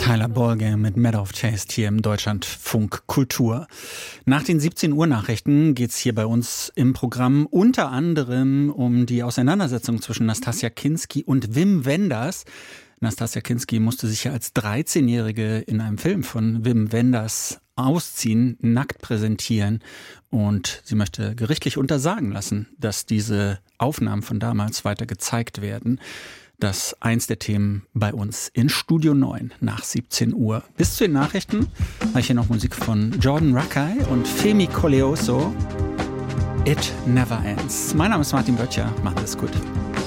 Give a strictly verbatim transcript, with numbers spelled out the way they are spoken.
Tyler Ballgame mit Meadow of Chaste hier im Deutschlandfunk Kultur. Nach den siebzehn Uhr Nachrichten geht's hier bei uns im Programm unter anderem um die Auseinandersetzung zwischen Nastassja Kinski und Wim Wenders. Nastassja Kinski musste sich ja als dreizehnjährige in einem Film von Wim Wenders ausziehen, nackt präsentieren, und sie möchte gerichtlich untersagen lassen, dass diese Aufnahmen von damals weiter gezeigt werden. Das ist eins der Themen bei uns in Studio neun nach siebzehn Uhr. Bis zu den Nachrichten habe ich hier noch Musik von Jordan Rakei und Femi Koleoso. It Never Ends. Mein Name ist Martin Böttcher. Macht es gut.